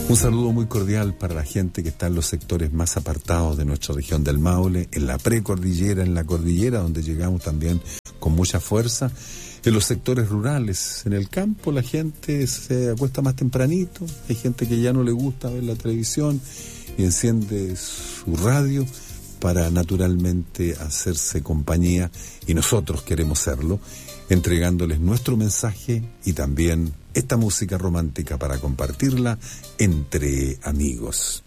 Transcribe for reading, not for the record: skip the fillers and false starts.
Un saludo muy cordial para la gente que está en los sectores más apartados de nuestra región del Maule, en la precordillera, en la cordillera, donde llegamos también con mucha fuerza, en los sectores rurales, en el campo la gente se acuesta más tempranito, hay gente que ya no le gusta ver la televisión y enciende su radio para naturalmente hacerse compañía, y nosotros queremos serlo, entregándoles nuestro mensaje y también esta música romántica para compartirla entre amigos.